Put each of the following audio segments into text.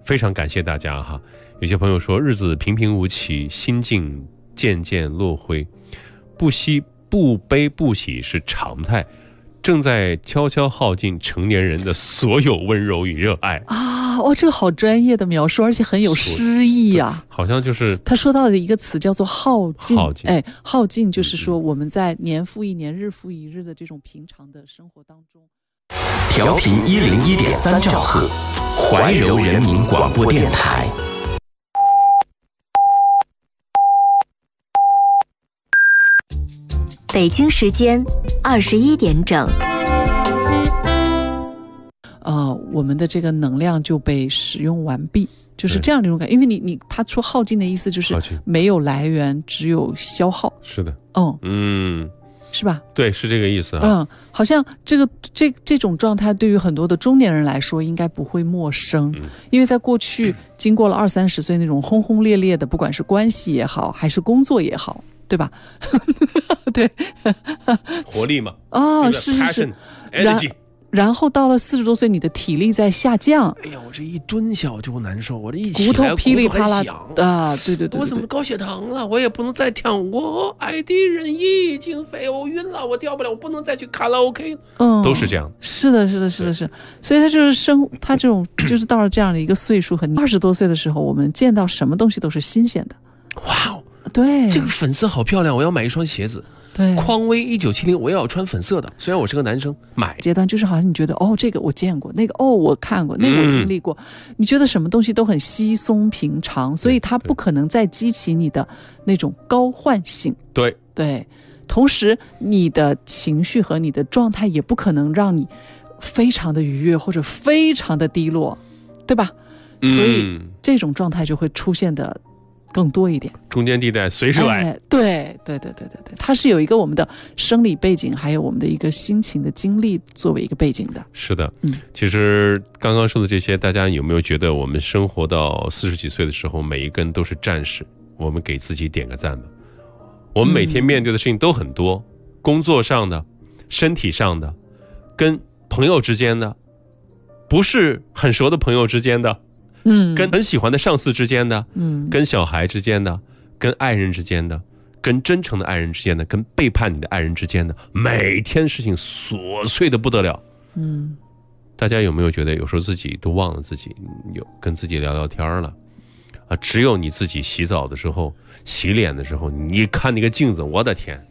非常感谢大家哈。有些朋友说日子平平无奇，心境渐渐落灰，不悲不喜是常态，正在悄悄耗尽成年人的所有温柔与热爱啊！这个好专业的描述，而且很有诗意啊。 好像就是他说到的一个词叫做耗尽。耗尽就是说我们在年复一年、日复一日的这种平常的生活当中。 调频101.3兆赫，怀柔人民广播电台。 北京时间21点整。 我们的这个能量就被使用完毕，就是这样的一种感觉。因为他说耗尽的意思就是没有来源，只有消耗。 是的， 是吧？ 对，是这个意思啊。 好像这种状态对于很多的中年人来说应该不会陌生，因为在过去经过了20-30岁那种轰轰烈烈的，不管是关系也好，还是工作也好，对吧？对， 活力嘛。 是 energy。 然后到了40多岁，你的体力在下降。 哎呀，我这一蹲下我就难受，我这一起来骨头噼里啪啦对， 我怎么高血糖了？我也不能再跳，我爱的人已经飞，我晕了，我跳不了，我不能再去卡拉 OK 了。都是这样。 是的。所以他就是他这种就是到了这样的一个岁数，和20多岁的时候，我们见到什么东西都是新鲜的。 哇哦， 对， 这个粉色好漂亮，我要买一双鞋子。 对， 匡威1970，我也要穿粉色的。虽然我是个男生，买阶段就是好像你觉得这个我见过，那个我看过，那个我经历过，你觉得什么东西都很稀松平常，所以它不可能再激起你的那种高唤性。对，同时你的情绪和你的状态也不可能让你非常的愉悦或者非常的低落，对吧？所以这种状态就会出现的更多一点， 中间地带随时来。 对，它是有一个我们的生理背景，还有我们的一个心情的经历作为一个背景的。 是的，其实刚刚说的这些，大家有没有觉得我们生活到40几岁的时候，每一个人都是战士？我们给自己点个赞吧。我们每天面对的事情都很多，工作上的、身体上的、跟朋友之间的、不是很熟的朋友之间的。跟很喜欢的上司之间的，跟小孩之间的，跟爱人之间的，跟真诚的爱人之间的，跟背叛你的爱人之间的，每天事情琐碎的不得了。大家有没有觉得有时候自己都忘了自己，有跟自己聊聊天了啊？只有你自己洗澡的时候、洗脸的时候，你看那个镜子，我的天，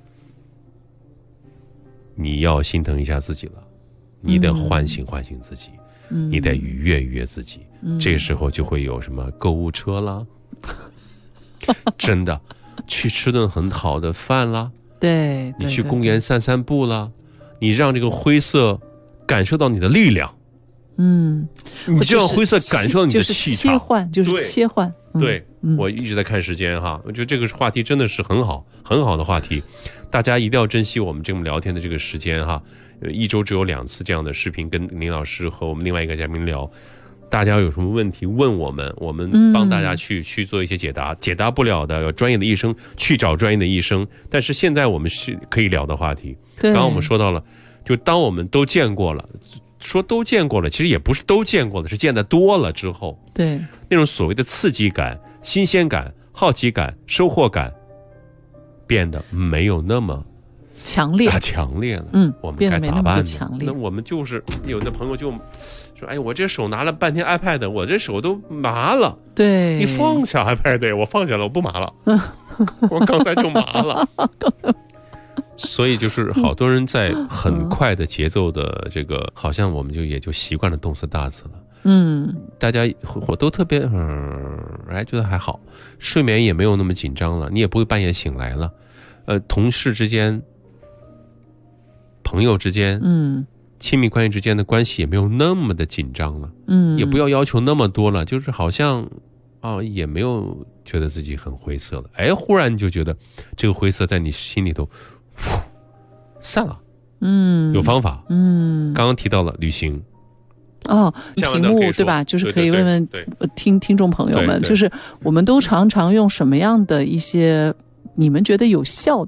你要心疼一下自己了，你得唤醒自己。你得愉悦自己，这个时候就会有什么购物车啦，真的，去吃顿很好的饭啦， 对， 你去公园散散步啦，你让这个灰色感受到你的力量，你就让灰色感受到你的气场， 就是切换。 对，我一直在看时间哈，我觉得这个话题真的是很好的话题，大家一定要珍惜我们这么聊天的这个时间哈。一周只有2次这样的视频，跟林老师和我们另外一个嘉宾聊，大家有什么问题问我们，我们帮大家去做一些解答，解答不了的有专业的医生去找专业的医生，但是现在我们是可以聊的话题。刚刚我们说到了，就当我们都见过了，说都见过了，其实也不是都见过了，是见得多了之后， 对那种所谓的刺激感、新鲜感、好奇感、收获感变得没有那么强烈了。我们该咋办呢？那我们就是有的朋友就说：“哎，我这手拿了半天 iPad， 我这手都麻了。” 对， 你放下 iPad， 我放下了，我不麻了。我刚才就麻了。所以就是好多人在很快的节奏的这个，好像我们也就习惯了动词大词了。大家我都特别觉得还好，睡眠也没有那么紧张了，你也不会半夜醒来了。同事之间、朋友之间、亲密关系之间的关系也没有那么的紧张了，也不要求那么多了，就是好像也没有觉得自己很灰色了。忽然你就觉得这个灰色在你心里头散了。有方法。刚刚提到了旅行。 题目对吧？就是可以问问听众朋友们，就是我们都常常用什么样的一些你们觉得有效的